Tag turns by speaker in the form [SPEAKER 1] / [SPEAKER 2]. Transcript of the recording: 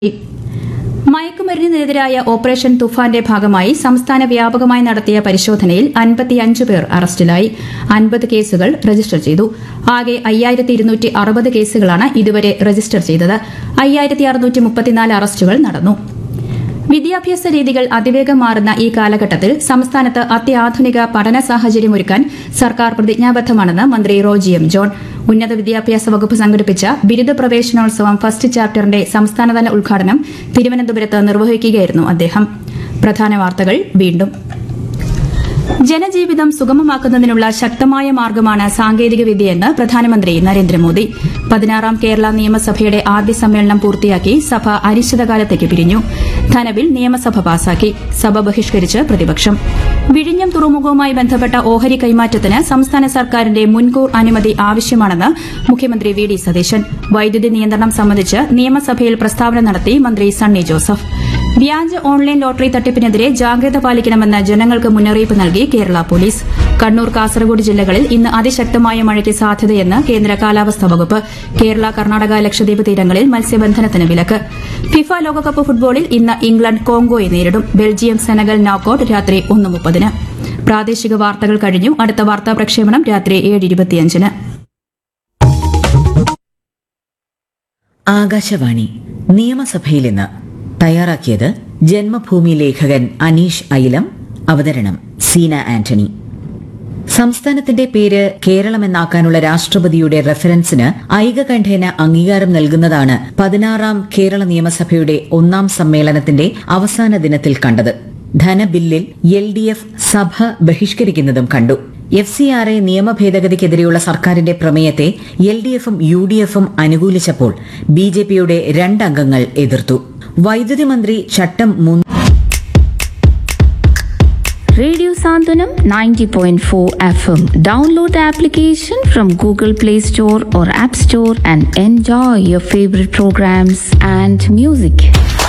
[SPEAKER 1] മയക്കുമരുന്നിനെതിരായ operation തുഫാന്റെ ഭാഗമായി സംസ്ഥാന വ്യാപകമായി നടത്തിയ പരിശോധനയിൽ 55 പേർ അറസ്റ്റിലായി. 50 കേസുകൾ രജിസ്റ്റർ ചെയ്തു. ആകെ 5260 കേസുകളാണ് ഇതുവരെ രജിസ്റ്റർ ചെയ്തത്. 5634 അറസ്റ്റുകൾ നടന്നു. വിദ്യാഭ്യാസ രീതികൾ അതിവേഗം മാറുന്ന ഈ കാലഘട്ടത്തിൽ സംസ്ഥാനത്ത് അത്യാധുനിക പഠന സാഹചര്യമൊരുക്കാൻ സർക്കാർ പ്രതിജ്ഞാബദ്ധമാണെന്ന് മന്ത്രി റോജി എം ജോൺ. ഉന്നത വിദ്യാഭ്യാസ വകുപ്പ് സംഘടിപ്പിച്ച ബിരുദ പ്രവേശനോത്സവം ഫസ്റ്റ് ചാപ്റ്ററിന്റെ സംസ്ഥാനതല ഉദ്ഘാടനം തിരുവനന്തപുരത്ത് നിർവഹിക്കുകയായിരുന്നു അദ്ദേഹം. പ്രധാന വാർത്തകൾ വീണ്ടും. ജനജീവിതം സുഗമമാക്കുന്നതിനുള്ള ശക്തമായ മാർഗമാണ് സാങ്കേതികവിദ്യയെന്ന് പ്രധാനമന്ത്രി നരേന്ദ്രമോദി. 16ാം കേരള നിയമസഭയുടെ ആദ്യ സമ്മേളനം പൂർത്തിയാക്കി സഭ അനിശ്ചിതകാലത്തേക്ക് പിരിഞ്ഞു. ധനബിൽ നിയമസഭ പാസാക്കി. സഭ ബഹിഷ്കരിച്ച് പ്രതിപക്ഷം. വിഴിഞ്ഞം തുറമുഖവുമായി ബന്ധപ്പെട്ട ഓഹരി കൈമാറ്റത്തിന് സംസ്ഥാന സർക്കാരിന്റെ മുൻകൂർ അനുമതി ആവശ്യമാണെന്ന് മുഖ്യമന്ത്രി വി ഡി സതീശൻ. വൈദ്യുതി നിയന്ത്രണം സംബന്ധിച്ച് നിയമസഭയിൽ പ്രസ്താവന നടത്തി മന്ത്രി സണ്ണി ജോസഫ്. വ്യാജ ഓൺലൈൻ ലോട്ടറി തട്ടിപ്പിനെതിരെ ജാഗ്രത പാലിക്കണമെന്ന് ജനങ്ങൾക്ക് മുന്നറിയിപ്പ് നൽകി കേരള പോലീസ്. കണ്ണൂർ, കാസർഗോഡ് ജില്ലകളിൽ ഇന്ന് അതിശക്തമായ മഴയ്ക്ക് സാധ്യതയെന്ന് കേന്ദ്ര കാലാവസ്ഥാ വകുപ്പ്. കേരള, കർണാടക, ലക്ഷദ്വീപ് തീരങ്ങളിൽ മത്സ്യബന്ധനത്തിന് വിലക്ക്. ഫിഫ ലോകകപ്പ് ഫുട്ബോളിൽ ഇന്ന് ഇംഗ്ലണ്ട് കോങ്കോയെ നേരിടും. ബെൽജിയം സെനഗൽ നോക്കൌട്ട് രാത്രി 1:30. പ്രാദേശിക വാർത്തകൾ കഴിഞ്ഞു. അടുത്ത വാർത്താ പ്രക്ഷേപണം രാത്രി 7:25.
[SPEAKER 2] ആകാശവാണി നിയമസഭയിൽ ഇന്ന് തയ്യാറാക്കിയത് ജന്മഭൂമി ലേഖകൻ അനീഷ് ഐലം. അവതരണം സീന ആന്റണി. സംസ്ഥാനത്തിന്റെ പേര് കേരളമെന്നാക്കാനുള്ള രാഷ്ട്രപതിയുടെ റെഫറൻസിന് ഐകകണ്ഠേന അംഗീകാരം നൽകുന്നതാണ് 16ാം കേരള നിയമസഭയുടെ 1ാം സമ്മേളനത്തിന്റെ അവസാന ദിനത്തിൽ കണ്ടത്. ധനബില്ലിൽ LDF സഭ ബഹിഷ്കരിക്കുന്നതും കണ്ടു. FCRA നിയമ ഭേദഗതിക്കെതിരെയുള്ള സർക്കാരിന്റെ പ്രമേയത്തെ LDFും UDFും അനുകൂലിച്ചപ്പോൾ BJPയുടെ 2 അംഗങ്ങൾ എതിർത്തു. വൈദ്യുതി മന്ത്രി ചട്ടം
[SPEAKER 3] Radio Sandhanam 90.4 FM. Download the application from Google Play Store or App Store and enjoy your favorite programs and music.